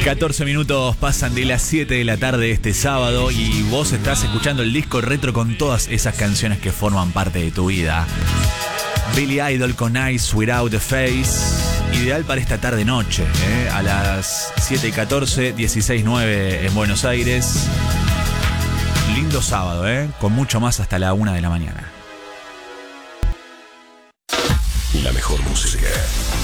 14 minutos pasan de las 7 de la tarde este sábado y vos estás escuchando el disco retro con todas esas canciones que forman parte de tu vida. Billy Idol con Eyes Without a Face, ideal para esta tarde-noche, a las 7:14, 16:09 en Buenos Aires. Lindo sábado, con mucho más hasta la 1 de la mañana. La mejor música.